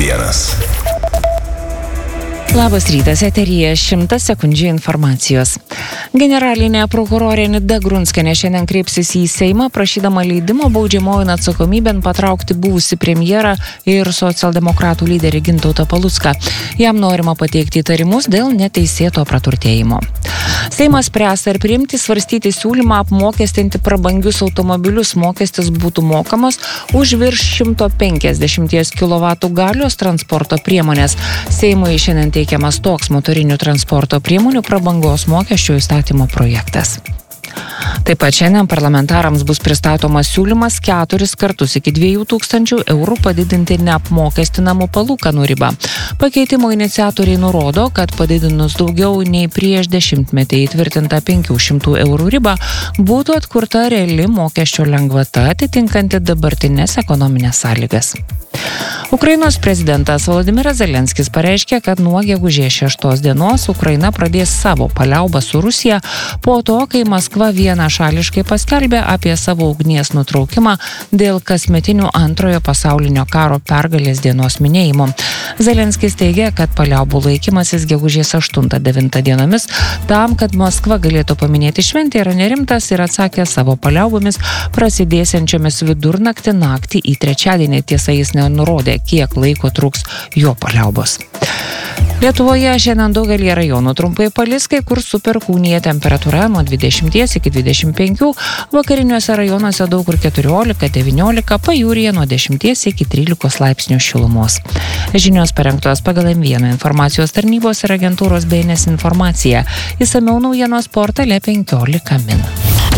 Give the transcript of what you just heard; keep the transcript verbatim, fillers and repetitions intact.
vienas. Labas rytas, eteryje šimtas sekundžių informacijos. Generalinė prokurorė Nida Grunskienė šiandien kreipsis į Seimą, prašydama leidimo baudžiamojon atsakomybėn patraukti buvusį premjerą ir socialdemokratų lyderį Gintautą Palucką. Jam norima pateikti įtarimus dėl neteisėto praturtėjimo. Seimas spręs ar priimti svarstyti siūlymą apmokestinti prabangius automobilius. Mokestis būtų mokamas už virš šimto penkiasdešimties kilovatų galios transporto priemonės. Seimui šiandien teikiamas toks motorinių transporto priemonių prabangos mokesčio įstatymo projektas. Taip pat šiandien parlamentarams bus pristatomas siūlymas keturis kartus iki dviejų tūkstančių eurų padidinti neapmokestinamų palūkanų ribą. Pakeitimo iniciatoriai nurodo, kad padidinus daugiau nei prieš dešimtmetį įtvirtinta penkių šimtų eurų ribą būtų atkurta reali mokesčio lengvata atitinkanti dabartinės ekonominės sąlygas. Ukrainos prezidentas Volodymyras Zelenskis pareiškė, kad nuo gegužės šeštos dienos Ukraina pradės savo paliaubą su Rusija po to, kai Maskva vienašališkai paskelbė apie savo ugnies nutraukimą dėl kasmetinių antrojo pasaulinio karo pergalės dienos minėjimo. Zelenskis teigia, kad paliaubų laikymasis gegužės aštuntą devintą dienomis tam, kad Maskva galėtų paminėti šventę, yra nerimtas ir atsakė savo paliaubomis prasidėsiančiomis vidurnaktį naktį į trečiadienį. Tiesa, jis nenurodė, kiek laiko truks jo paliaubos. Lietuvoje šiandien daugelį rajonų trumpai palis, kai kur su perkūnija, temperatūra nuo dvidešimties iki dvidešimt penkių, vakariniuose rajonuose daug kur keturiolika devyniolika, pajūryje nuo dešimties iki trylikos laipsnių šilumos. Žinios parengtos pagal M vieną informacijos tarnybos ir agentūros B N S informaciją. Išsamiau naujienos portale penkiolika min.